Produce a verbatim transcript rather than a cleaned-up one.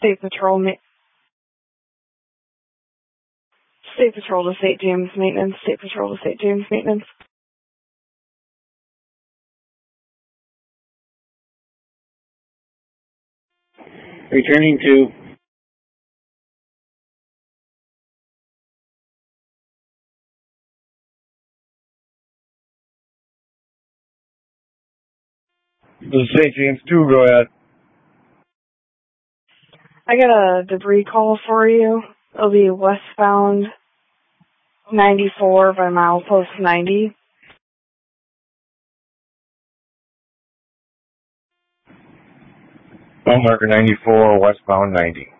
State Patrol, ma- State Patrol to Saint James Maintenance, State Patrol to Saint James Maintenance. Returning to The Saint James two, go ahead. I got a debris call for you. It'll be westbound ninety-four by milepost ninety. Mile marker ninety-four, westbound ninety.